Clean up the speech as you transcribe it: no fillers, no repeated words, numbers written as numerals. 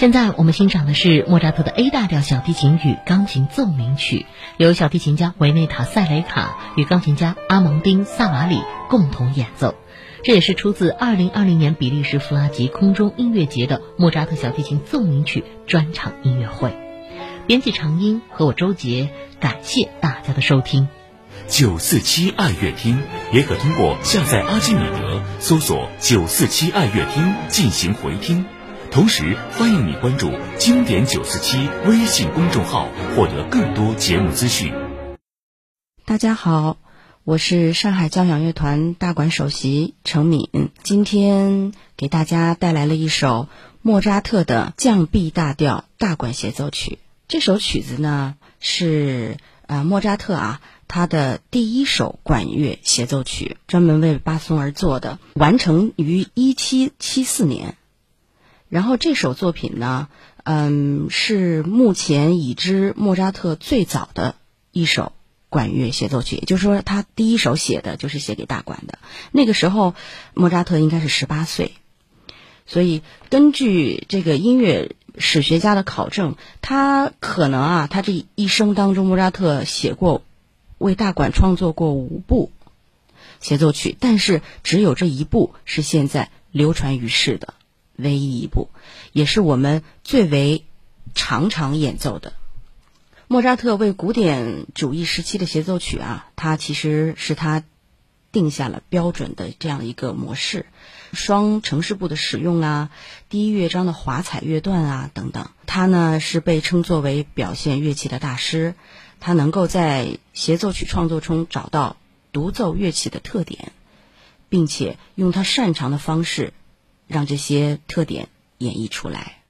现在我们欣赏的是莫扎特的 A 大调小提琴与钢琴奏鸣曲，由小提琴家维内塔·塞雷卡与钢琴家阿蒙丁·萨瓦里共同演奏。这也是出自2020年比利时弗拉吉空中音乐节的莫扎特小提琴奏鸣曲专场音乐会。编辑长音和我周杰，感谢大家的收听。 947爱乐厅也可通过下载阿基米德搜索947爱乐厅进行回听。同时欢迎你关注经典947微信公众号，获得更多节目资讯。 大家好，我是上海交响乐团大管首席程敏，今天给大家带来了一首莫扎特的降 B 大调大管协奏曲。这首曲子呢是莫扎特他的第一首管乐协奏曲，专门为巴松而作的，完成于1774年。然后这首作品呢是目前已知莫扎特最早的一首管乐协奏曲，也就是说他第一首写的就是写给大管的。那个时候莫扎特应该是18岁，所以根据这个音乐史学家的考证，他可能他这一生当中莫扎特为大管创作过5部协奏曲，但是只有这一部是现在流传于世的唯一一部，也是我们最为常演奏的。莫扎特为古典主义时期的协奏曲它其实是他定下了标准的这样一个模式，双呈示部的使用第一乐章的华彩乐段等等。他呢是被称作为表现乐器的大师，他能够在协奏曲创作中找到独奏乐器的特点，并且用他擅长的方式让这些特点演绎出来。